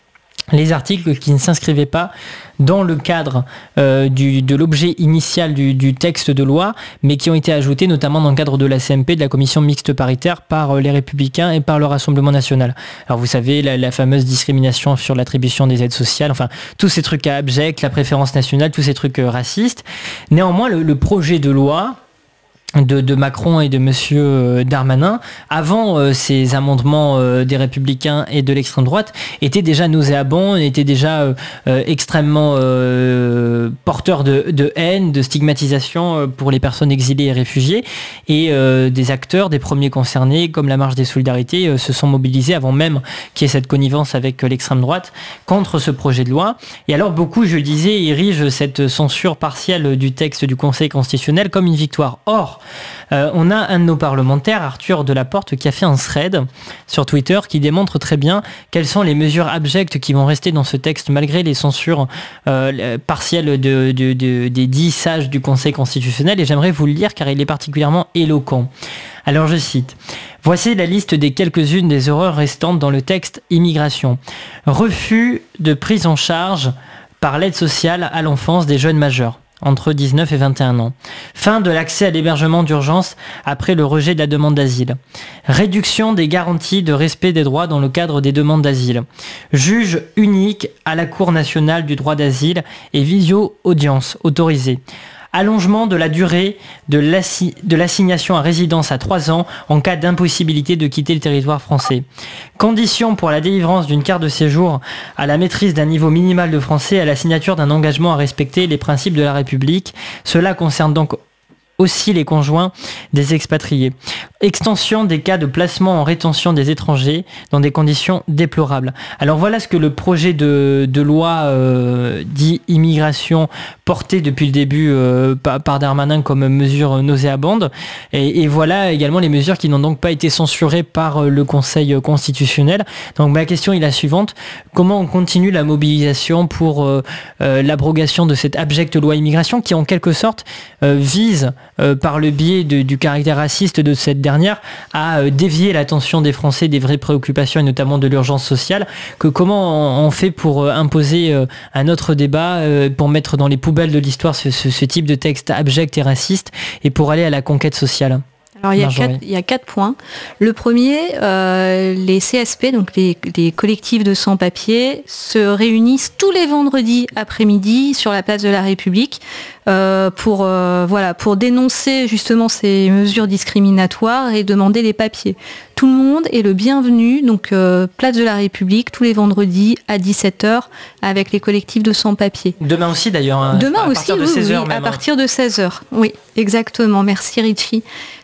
les articles qui ne s'inscrivaient pas dans le cadre euh, du, de l'objet initial du, du texte de loi, mais qui ont été ajoutés notamment dans le cadre de la C M P, de la commission mixte paritaire, par euh, les Républicains et par le Rassemblement national. Alors vous savez, la, la fameuse discrimination sur l'attribution des aides sociales, enfin tous ces trucs à abject, la préférence nationale, tous ces trucs euh, racistes. Néanmoins, le, le projet de loi De, de Macron et de Monsieur Darmanin, avant euh, ces amendements euh, des Républicains et de l'extrême droite, était déjà nauséabond, était déjà euh, euh, extrêmement euh, porteur de, de haine, de stigmatisation euh, pour les personnes exilées et réfugiées. Et euh, des acteurs, des premiers concernés, comme la Marche des Solidarités, euh, se sont mobilisés avant même qu'il y ait cette connivence avec euh, l'extrême droite contre ce projet de loi. Et alors beaucoup, je le disais, érigent cette censure partielle du texte du Conseil constitutionnel comme une victoire. Or, Euh, on a un de nos parlementaires, Arthur Delaporte, qui a fait un thread sur Twitter qui démontre très bien quelles sont les mesures abjectes qui vont rester dans ce texte malgré les censures euh, partielles de, de, de, des dix sages du Conseil constitutionnel, et j'aimerais vous le lire car il est particulièrement éloquent. Alors je cite: « Voici la liste des quelques-unes des horreurs restantes dans le texte immigration. Refus de prise en charge par l'aide sociale à l'enfance des jeunes majeurs entre dix-neuf et vingt et un ans. Fin de l'accès à l'hébergement d'urgence après le rejet de la demande d'asile. Réduction des garanties de respect des droits dans le cadre des demandes d'asile. Juge unique à la Cour nationale du droit d'asile et visio-audience autorisée. Allongement de la durée de, l'assi- de l'assignation à résidence à trois ans en cas d'impossibilité de quitter le territoire français. Conditions pour la délivrance d'une carte de séjour à la maîtrise d'un niveau minimal de français et à la signature d'un engagement à respecter les principes de la République. Cela concerne donc aussi les conjoints des expatriés. Extension des cas de placement en rétention des étrangers dans des conditions déplorables. Alors voilà ce que le projet de, de loi euh, dit immigration porté depuis le début euh, par, par Darmanin comme mesure nauséabonde. Et, et voilà également les mesures qui n'ont donc pas été censurées par le Conseil constitutionnel. Donc ma question est la suivante. Comment on continue la mobilisation pour euh, euh, l'abrogation de cette abjecte loi immigration qui en quelque sorte euh, vise Euh, par le biais de, du caractère raciste de cette dernière, à euh, dévier l'attention des Français des vraies préoccupations et notamment de l'urgence sociale, que comment on, on fait pour euh, imposer euh, un autre débat, euh, pour mettre dans les poubelles de l'histoire ce, ce, ce type de texte abject et raciste, et pour aller à la conquête sociale. Alors il y, a quatre, il y a quatre points. Le premier, euh, les C S P, donc les, les collectifs de sans-papiers, se réunissent tous les vendredis après-midi sur la place de la République euh, pour, euh, voilà, pour dénoncer justement ces mesures discriminatoires et demander les papiers. Tout le monde est le bienvenu, donc euh, place de la République, tous les vendredis à dix-sept heures avec les collectifs de sans-papiers. Demain aussi d'ailleurs, hein, Demain à aussi, partir de oui, seize heures oui, même. À partir de seize heures, oui, exactement. Merci Richie.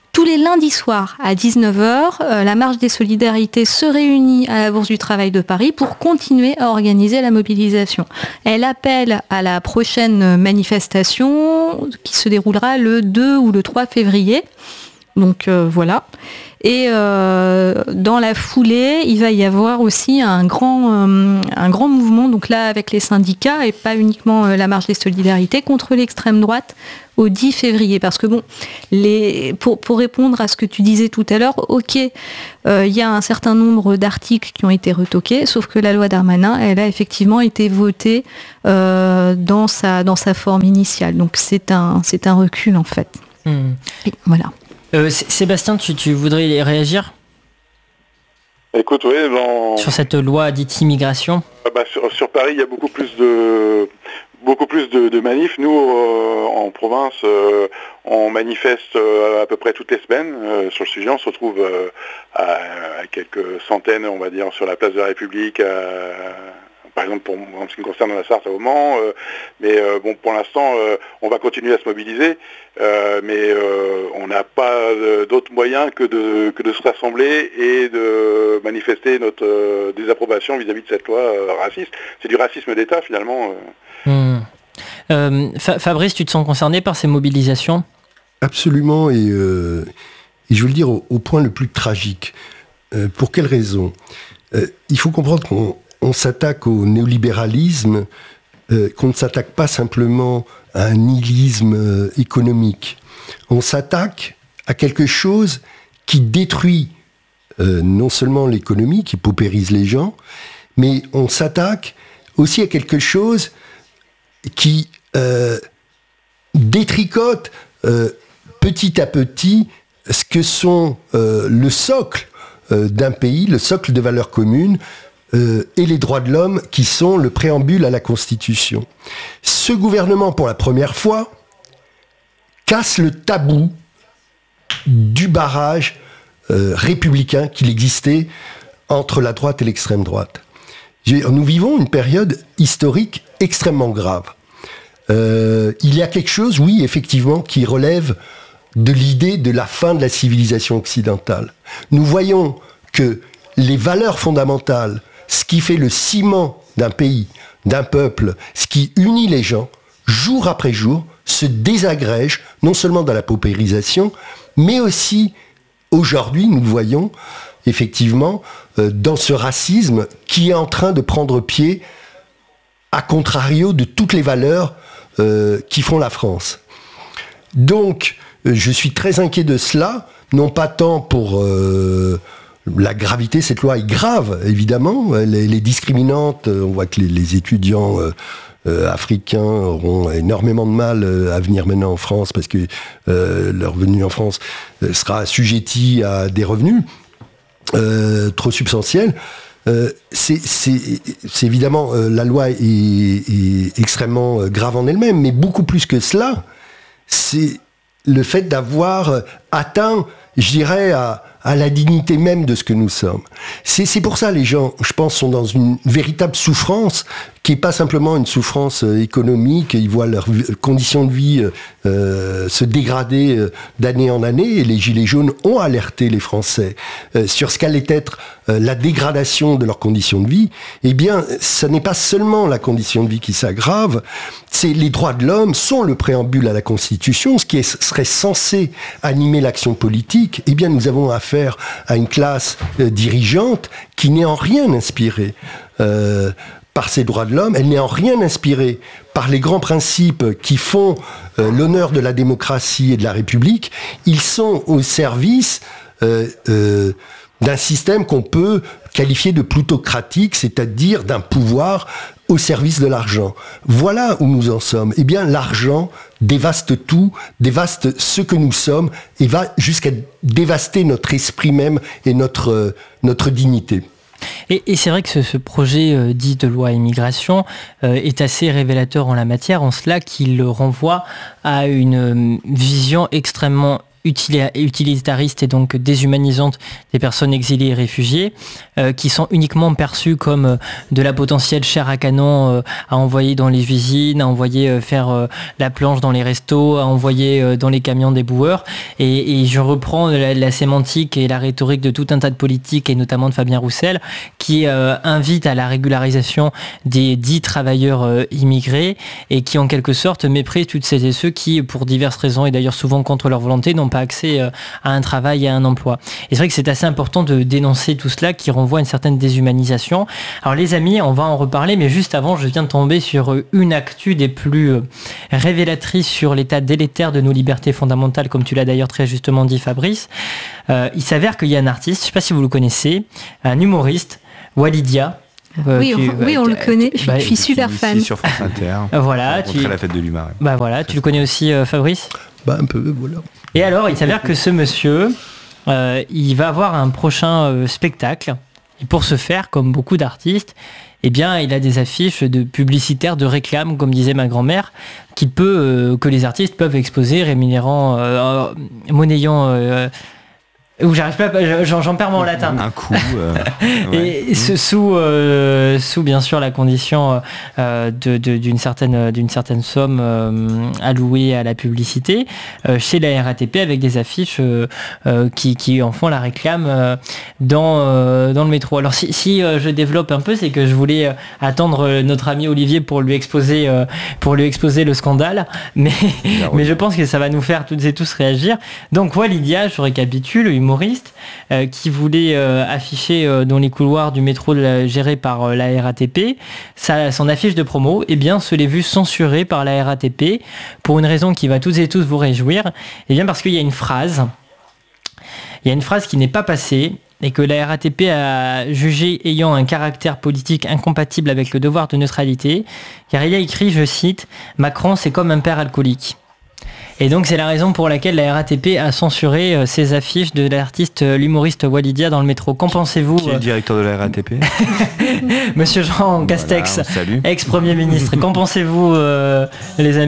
Tous les lundis soirs à dix-neuf heures, euh, la Marche des Solidarités se réunit à la Bourse du Travail de Paris pour continuer à organiser la mobilisation. Elle appelle à la prochaine manifestation qui se déroulera le deux ou le trois février. Donc euh, voilà. Et euh, dans la foulée, il va y avoir aussi un grand, euh, un grand mouvement, donc là avec les syndicats et pas uniquement euh, la Marche des Solidarités, contre l'extrême droite au dix février. Parce que bon, les, pour, pour répondre à ce que tu disais tout à l'heure, ok, euh, il y a un certain nombre d'articles qui ont été retoqués, sauf que la loi Darmanin, elle a effectivement été votée euh, dans, sa, dans sa forme initiale. Donc c'est un, c'est un recul en fait. Mmh. Et voilà. Euh, Sébastien, tu, tu voudrais réagir ? Écoute, oui, dans... sur cette loi dite immigration. Ah bah, sur, sur Paris, il y a beaucoup plus de beaucoup plus de, de manifs. Nous, euh, en province, euh, on manifeste euh, à peu près toutes les semaines euh, sur le sujet. On se retrouve euh, à, à quelques centaines, on va dire, sur la place de la République. À... Par exemple, pour, en ce qui me concerne la Sarthe au Mans, euh, mais euh, bon, pour l'instant, euh, on va continuer à se mobiliser, euh, mais euh, on n'a pas euh, d'autre moyen que de, que de se rassembler et de manifester notre euh, désapprobation vis-à-vis de cette loi euh, raciste. C'est du racisme d'État, finalement. Euh. Mmh. Euh, Fa- Fabrice, tu te sens concerné par ces mobilisations ? Absolument, et, euh, et je veux le dire au, au point le plus tragique. Euh, pour quelle raison ? euh, Il faut comprendre qu'on on s'attaque au néolibéralisme, euh, qu'on ne s'attaque pas simplement à un nihilisme euh, économique. On s'attaque à quelque chose qui détruit euh, non seulement l'économie, qui paupérise les gens, mais on s'attaque aussi à quelque chose qui euh, détricote euh, petit à petit ce que sont euh, le socle euh, d'un pays, le socle de valeurs communes, Euh, et les droits de l'homme qui sont le préambule à la Constitution. Ce gouvernement, pour la première fois, casse le tabou du barrage euh, républicain qu'il existait entre la droite et l'extrême droite. Nous vivons une période historique extrêmement grave. Euh, il y a quelque chose, oui, effectivement, qui relève de l'idée de la fin de la civilisation occidentale. Nous voyons que les valeurs fondamentales, ce qui fait le ciment d'un pays, d'un peuple, ce qui unit les gens, jour après jour, se désagrège, non seulement dans la paupérisation, mais aussi, aujourd'hui, nous le voyons, effectivement, euh, dans ce racisme qui est en train de prendre pied, à contrario de toutes les valeurs euh, qui font la France. Donc, euh, je suis très inquiet de cela, non pas tant pour... Euh, La gravité, cette loi est grave, évidemment. Elle, elle est discriminante. On voit que les, les étudiants euh, euh, africains auront énormément de mal euh, à venir maintenant en France parce que euh, leur venue en France euh, sera assujettie à des revenus euh, trop substantiels. Euh, c'est, c'est, c'est évidemment, euh, la loi est, est extrêmement grave en elle-même, mais beaucoup plus que cela, c'est le fait d'avoir atteint, je dirais, à à la dignité même de ce que nous sommes. C'est, c'est pour ça les gens, je pense, sont dans une véritable souffrance qui n'est pas simplement une souffrance euh, économique. Ils voient leurs conditions de vie euh, se dégrader euh, d'année en année, et les Gilets jaunes ont alerté les Français euh, sur ce qu'allait être euh, la dégradation de leurs conditions de vie. Eh bien, ce n'est pas seulement la condition de vie qui s'aggrave, c'est les droits de l'homme sont le préambule à la Constitution, ce qui est, serait censé animer l'action politique. Eh bien, nous avons affaire à une classe euh, dirigeante qui n'est en rien inspirée euh, par ces droits de l'homme, elle n'est en rien inspirée par les grands principes qui font euh, l'honneur de la démocratie et de la République. Ils sont au service euh, euh, d'un système qu'on peut qualifier de plutocratique, c'est-à-dire d'un pouvoir au service de l'argent. Voilà où nous en sommes. Eh bien, l'argent dévaste tout, dévaste ce que nous sommes et va jusqu'à dévaster notre esprit même et notre, euh, notre dignité. Et, et c'est vrai que ce, ce projet euh, dit de loi immigration euh, est assez révélateur en la matière, en cela qu'il renvoie à une euh, vision extrêmement utili- utilitariste et donc déshumanisante des personnes exilées et réfugiées, euh, qui sont uniquement perçues comme euh, de la potentielle chair à canon euh, à envoyer dans les usines, à envoyer euh, faire euh, la planche dans les restos, à envoyer euh, dans les camions des boueurs. Et, et je reprends la, la sémantique et la rhétorique de tout un tas de politiques, et notamment de Fabien Roussel, qui euh, invite à la régularisation des dix travailleurs euh, immigrés et qui en quelque sorte méprisent toutes celles et ceux qui, pour diverses raisons et d'ailleurs souvent contre leur volonté, n'ont pas accès euh, à un travail et à un emploi. Et c'est vrai que c'est assez important de dénoncer tout cela qui renvoie à une certaine déshumanisation. Alors les amis, on va en reparler, mais juste avant, je viens de tomber sur une actu des plus euh, révélatrices sur l'état délétère de nos libertés fondamentales, comme tu l'as d'ailleurs très justement dit, Fabrice. Euh, il s'avère qu'il y a un artiste, je ne sais pas si vous le connaissez, un humoriste, Walidia. Euh, oui, on, oui, on le connaît. Je, bah, je suis super fan. Sur France Inter. Voilà, tu... la fête de l'humain. Ouais. Bah voilà, tu le connais aussi, euh, Fabrice ? Bah un peu, voilà. Et alors, il s'avère que ce monsieur, euh, il va avoir un prochain euh, spectacle. Et pour ce faire, comme beaucoup d'artistes, eh bien, il a des affiches de publicitaires, de réclames, comme disait ma grand-mère, qu'il peut, euh, que les artistes peuvent exposer, rémunérant, euh, monnayant. Euh, Où j'arrive pas, j'en, j'en perds mon latin. Un coup. Euh, ouais. Et ce, sous, euh, sous bien sûr la condition euh, de, de, d'une certaine, d'une certaine somme euh, allouée à la publicité euh, chez la R A T P avec des affiches euh, euh, qui, qui en font la réclame euh, dans, euh, dans le métro. Alors si, si euh, je développe un peu, c'est que je voulais euh, attendre notre ami Olivier pour lui exposer, euh, pour lui exposer le scandale, mais, mais je pense que ça va nous faire toutes et tous réagir. Donc Walidia, je récapitule, humoriste euh, qui voulait euh, afficher euh, dans les couloirs du métro de la, géré par euh, la R A T P sa, son affiche de promo, eh bien se l'est vu censurée par la R A T P pour une raison qui va toutes et tous vous réjouir, eh bien parce qu'il y a une phrase il y a une phrase qui n'est pas passée et que la R A T P a jugé ayant un caractère politique incompatible avec le devoir de neutralité, car il y a écrit, je cite, « Macron c'est comme un père alcoolique ». Et donc c'est la raison pour laquelle la R A T P a censuré euh, ces affiches de l'artiste, euh, l'humoriste Walidia dans le métro. Qu'en pensez-vous ? Qui est le directeur de la R A T P ? Monsieur Jean Castex, voilà, ex-premier ministre. Qu'en pensez-vous, euh, les amis ?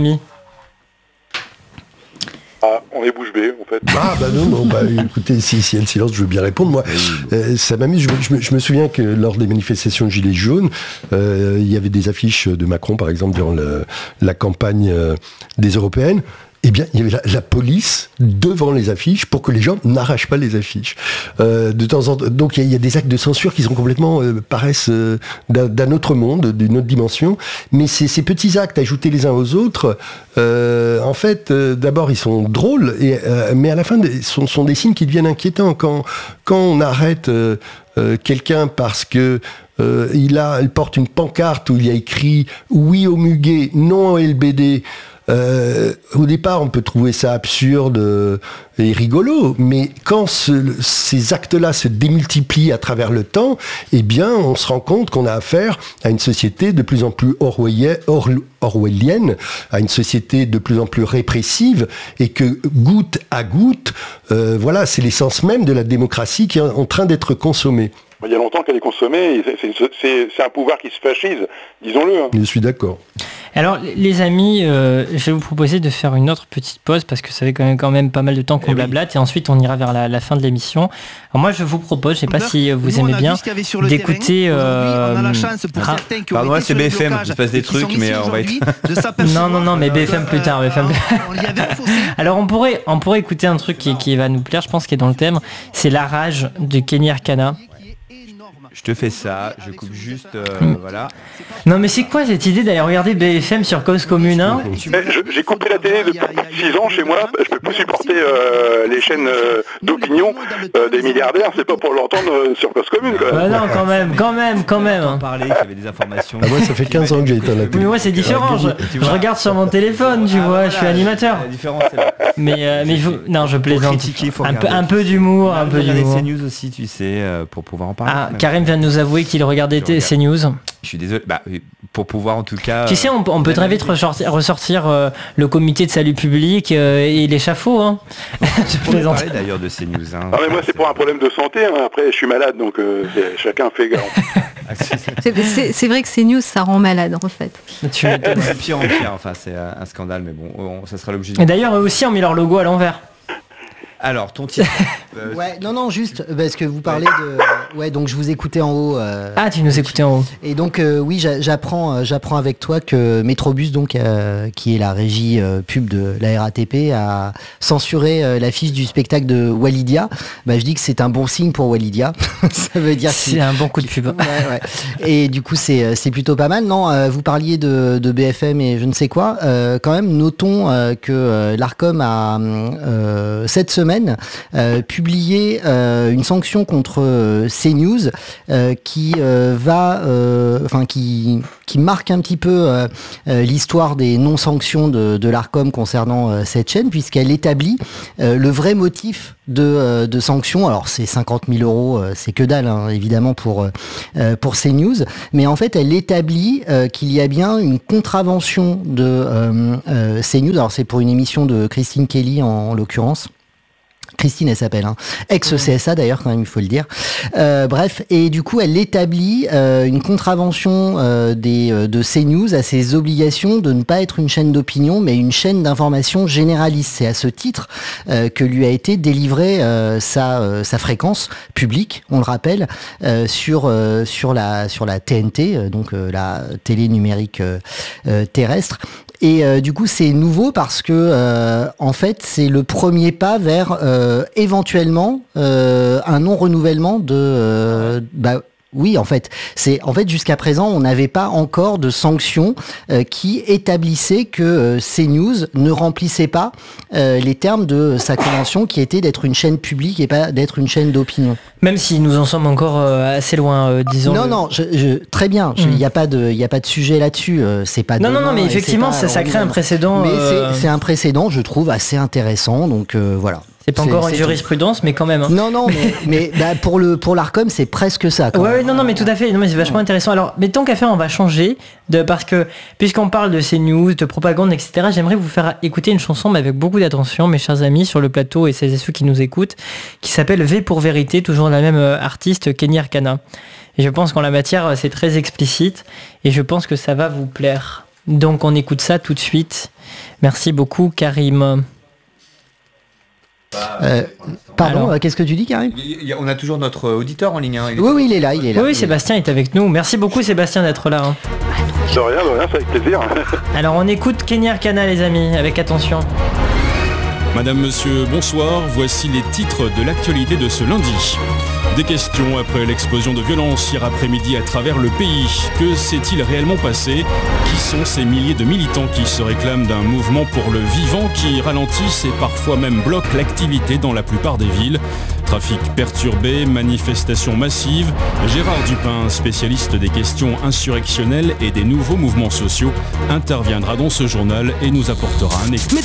Ah, on est bouche bée, en fait. Ah, bah non, non, bah écoutez, si, si il y a le silence, je veux bien répondre. Moi, euh, ça m'amuse. Je, je, je me souviens que lors des manifestations de Gilets jaunes, euh, il y avait des affiches de Macron, par exemple, durant le, la campagne euh, des Européennes. Eh bien, il y avait la, la police devant les affiches pour que les gens n'arrachent pas les affiches. Euh, de temps en temps, donc il y, y a des actes de censure qui sont complètement euh, paraissent euh, d'un, d'un autre monde, d'une autre dimension. Mais ces, ces petits actes ajoutés les uns aux autres, euh, en fait, euh, d'abord ils sont drôles, et, euh, mais à la fin, ils sont, sont des signes qui deviennent inquiétants quand quand on arrête euh, euh, quelqu'un parce que euh, il a, il porte une pancarte où il y a écrit oui au muguet, non au L B D. Euh, au départ, on peut trouver ça absurde euh, et rigolo, mais quand ce, ces actes-là se démultiplient à travers le temps, eh bien, on se rend compte qu'on a affaire à une société de plus en plus orwellienne, or, orwellienne, à une société de plus en plus répressive, et que goutte à goutte, euh, voilà, c'est l'essence même de la démocratie qui est en train d'être consommée. Il y a longtemps qu'elle est consommée, c'est, c'est, c'est un pouvoir qui se fascise, disons-le. Hein. Je suis d'accord. Alors les amis, euh, je vais vous proposer de faire une autre petite pause parce que ça fait quand même, quand même pas mal de temps qu'on blablate, et ensuite on ira vers la, la fin de l'émission. Alors moi je vous propose, je sais pas si vous Nous, aimez bien, d'écouter... Euh, on a la chance pour ah, certains qui pardon, moi c'est B F M, je passe des trucs, mais on va être... non, non, non, mais B F M plus tard. B F M plus... Alors on pourrait, on pourrait écouter un truc qui, qui va nous plaire, je pense, qui est dans le thème, c'est La Rage de Kenny Arcana. Je te fais ça, je coupe juste, euh, mmh. voilà. Non mais c'est quoi cette idée d'aller regarder B F M sur Cause Commune un ? J'ai coupé la télé depuis six ans chez moi, je peux plus supporter euh, les chaînes euh, d'opinion euh, des milliardaires, c'est pas pour l'entendre euh, sur Cause Commune. Quoi. Bah non, quand même, quand même, quand même. On parlait qu'il y avait des informations. Ah, moi ça fait quinze ans que j'ai éteint la télé. Mais moi c'est différent, je, je regarde sur mon téléphone, tu ah, vois, voilà, je suis animateur. La différence, c'est là. Mais, euh, mais je, non, je plaisante. Un peu, un peu d'humour, un peu d'humour. C News aussi, tu sais, pour pouvoir en parler. Ah, Karim vient de nous avouer qu'il regardait C News. Je suis désolé, bah, pour pouvoir en tout cas... Tu sais, on, on peut très vite ressortir, ressortir euh, le comité de salut public euh, et l'échafaud. Hein. Je plaisante. On d'ailleurs de C News. Hein. Ah, mais moi, c'est pour un problème de santé. Hein. Après, je suis malade, donc euh, chacun fait gaffe. c'est, c'est, c'est vrai que C News, ça rend malade, en fait. Tu c'est pire en pire. Enfin, c'est un scandale, mais bon, on, ça sera l'objet. Et d'ailleurs, eux aussi ont mis leur logo à l'envers. Alors, ton titre. euh, ouais, non, non, juste parce que vous parlez de. Ouais, donc je vous écoutais en haut. Euh, ah, tu nous écoutais en haut. Et donc, euh, oui, j'a- j'apprends, j'apprends avec toi que Metrobus, donc, euh, qui est la régie euh, pub de la R A T P, a censuré euh, l'affiche du spectacle de Walidia. Bah, je dis que c'est un bon signe pour Walidia. Ça veut dire. C'est un bon coup de pub. Ouais, ouais. Et du coup, c'est, c'est plutôt pas mal. Non, euh, vous parliez de, de B F M et je ne sais quoi. Euh, quand même, notons euh, que euh, l'Arcom a euh, cette semaine Euh, publié euh, une sanction contre euh, CNews euh, qui euh, va, enfin euh, qui qui marque un petit peu euh, euh, l'histoire des non-sanctions de, de l'Arcom concernant euh, cette chaîne, puisqu'elle établit euh, le vrai motif de, euh, de sanctions. Alors c'est cinquante mille euros, euh, c'est que dalle hein, évidemment pour euh, pour CNews, mais en fait elle établit euh, qu'il y a bien une contravention de euh, euh, CNews. Alors c'est pour une émission de Christine Kelly en, en l'occurrence. Christine, elle s'appelle, hein. Ex-C S A d'ailleurs, quand même, il faut le dire. Euh, bref, et du coup, elle établit euh, une contravention euh, des, euh, de CNews à ses obligations de ne pas être une chaîne d'opinion, mais une chaîne d'information généraliste. C'est à ce titre euh, que lui a été délivrée euh, sa, euh, sa fréquence publique, on le rappelle, euh, sur, euh, sur, la, sur la T N T, euh, donc euh, la télé numérique euh, euh, terrestre. Et euh, du coup, c'est nouveau parce que, euh, en fait, c'est le premier pas vers euh, éventuellement euh, un non-renouvellement de. Euh, bah, oui, en fait, c'est en fait jusqu'à présent, on n'avait pas encore de sanctions euh, qui établissaient que euh, CNews ne remplissait pas euh, les termes de sa convention, qui était d'être une chaîne publique et pas d'être une chaîne d'opinion. Même si nous en sommes encore euh, assez loin, euh, disons. Non, le... non, je, je, très bien. Il n'y Mm. a pas de, il y a pas de sujet là-dessus. Euh, c'est pas. Non, non, demain, non, mais et effectivement, c'est pas ça, ça crée un évidemment. précédent. Mais euh, c'est, c'est un précédent, je trouve, assez intéressant. Donc euh, voilà. C'est pas encore une c'est jurisprudence, mais quand même. Hein. Non, non, mais, mais bah, pour le pour l'Arcom, c'est presque ça. Quand Ouais, même. ouais, non, non, mais tout à fait. Non, mais c'est vachement intéressant. Alors, mais tant qu'à faire, on va changer de parce que puisqu'on parle de ces news, de propagande, et cetera. J'aimerais vous faire écouter une chanson, mais avec beaucoup d'attention, mes chers amis, sur le plateau et celles et ceux qui nous écoutent, qui s'appelle V pour vérité, toujours la même euh, artiste, Kenny Arcana. Et je pense qu'en la matière, c'est très explicite, et je pense que ça va vous plaire. Donc, on écoute ça tout de suite. Merci beaucoup, Karim. Euh, pardon, Alors. euh, qu'est-ce que tu dis, Karim ? Il y a- On a toujours notre auditeur en ligne. Hein. Il est- Oui, oui, il est là, il est là. Oui, oui, Sébastien est avec nous. Merci beaucoup, Sébastien, d'être là. hein. De rien, de rien, c'est avec plaisir. Alors, on écoute Kenny Arcana, les amis, avec attention. Madame, monsieur, bonsoir, voici les titres de l'actualité de ce lundi. Des questions après l'explosion de violence hier après-midi à travers le pays. Que s'est-il réellement passé ? Qui sont ces milliers de militants qui se réclament d'un mouvement pour le vivant qui ralentissent et parfois même bloquent l'activité dans la plupart des villes ? Trafic perturbé, manifestations massives. Gérard Dupin, spécialiste des questions insurrectionnelles et des nouveaux mouvements sociaux, interviendra dans ce journal et nous apportera un éclairage.